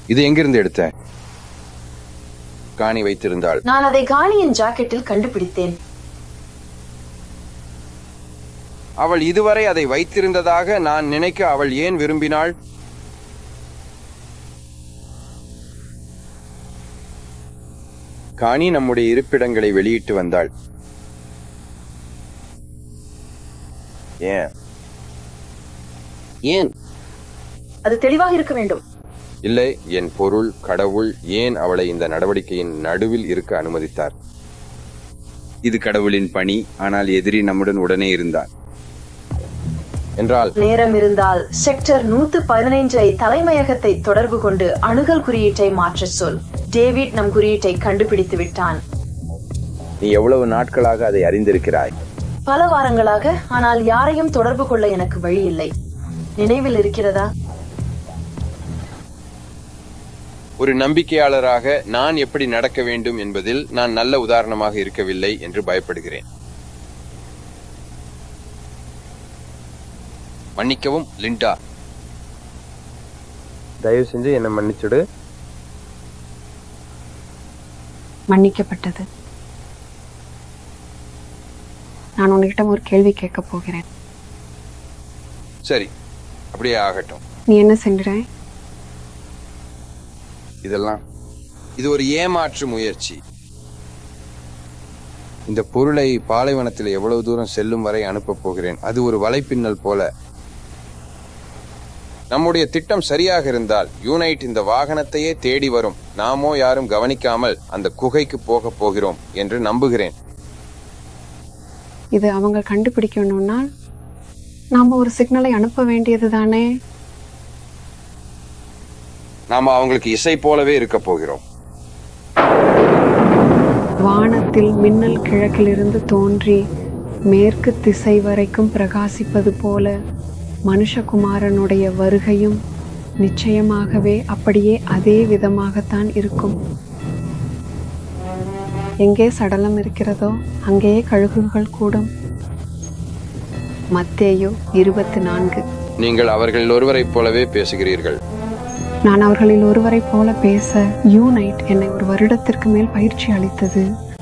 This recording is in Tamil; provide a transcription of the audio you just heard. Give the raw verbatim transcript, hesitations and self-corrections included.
இது எங்கிருந்து எடுத்த? காணி வைத்திருந்தாள். நான் அதை காணியின் ஜாக்கெட்டில் கண்டுபிடித்தேன். அவள் இதுவரை அதை வைத்திருந்ததாக நான் நினைக்க அவள் ஏன் விரும்பினாள்? காணி நம்முடைய இருப்பிடங்களை வெளியிட்டு வந்தாள். ஏன் ஏன் அது தெளிவாக இருக்க வேண்டும். இல்லை, என் பொருள் கடவுள் ஏன் அவளை இந்த நடவடிக்கையின் நடுவில் இருக்க அனுமதித்தார்? இது கடவுளின் பணி. ஆனால் எதிரி நம்முடன் உடனே இருந்தார் என்றால் நேரம் இருந்தால் செக்டர் நூத்து பதினைஞ்சை தலைமையகத்தை தொடர்பு கொண்டு அணுகல் குறியீட்டை மாற்ற சொல். டேவிட் நம் குறியீட்டை கண்டுபிடித்து விட்டான். நீ எவ்வளவு நாட்களாக அதை அறிந்திருக்கிறாய்? பல வாரங்களாக. ஆனால் யாரையும் தொடர்பு கொள்ள எனக்கு வழி இல்லை. நினைவில் இருக்கிறதா? ஒரு நம்பிக்கையாளராக நான் எப்படி நடக்க வேண்டும் என்பதில் நான் நல்ல உதாரணமாக இருக்கவில்லை என்று பயப்படுகிறேன். மன்னிக்கவும் லிண்டா. தயவு செஞ்சு என்னை மன்னிச்சுடு. மன்னிக்கப்பட்டது. நான் உன்னிடம் ஒரு கேள்வி கேட்க போகிறேன். சரி, அப்படியே ஆகட்டும். நீ என்ன சென்ற? இதெல்லாம் இது ஒரு ஏமாற்று முயற்சி. இந்த பொருளை பாலைவனத்தில் எவ்வளவு தூரம் செல்லும் வரை அனுப்ப போகிறேன். அது ஒரு வலைப்பின்னல் போல. நம்முடைய திட்டம் சரியாக இருந்தால் யூனைட் இந்த வாகனத்தையே தேடி வரும். நாமோ யாரும் கவனிக்காமல் அந்த குகைக்கு போக போகிறோம் என்று நம்புகிறேன். இது அவங்க கண்டுபிடிக்கணும்னா நாம ஒரு சிக்னலை அனுப்ப வேண்டியது தானே? நாம அவங்களுக்கு இசை போலவே இருக்க போகிறோம். வானத்தில் மின்னல் கிழக்கிலிருந்து தோன்றி மேற்கு திசை வரைக்கும் பிரகாசிப்பது போல மனுஷகுமாரனுடைய வருகையும் நிச்சயமாகவே அப்படியே அதே விதமாகத்தான் இருக்கும். எங்கே சடலம் இருக்கிறதோ அங்கேயே கழுகுகள் கூடும். மத்தேயு இருபத்தி நான்கு. நீங்கள் அவர்களில் ஒருவரை போலவே பேசுகிறீர்கள். நான் அவர்களில் ஒருவரை போல பேச யூனைட் என்னை ஒரு வருடத்திற்கு மேல் பயிற்சி அளித்தது.